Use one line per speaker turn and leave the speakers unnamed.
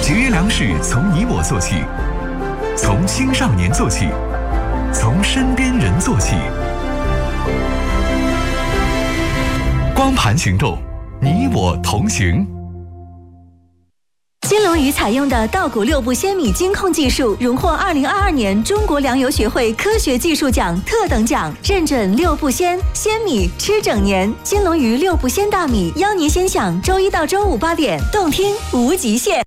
节约粮食从你我做起，从青少年做起，从身边人做起。光盘行动，你我同行。
金龙鱼采用的稻谷6步鲜米精控技术，荣获2022年中国粮油学会科学技术奖特等奖，认准6步鲜米吃整年。金龙鱼6步鲜大米，邀您先享周1到周58点，动听无极限。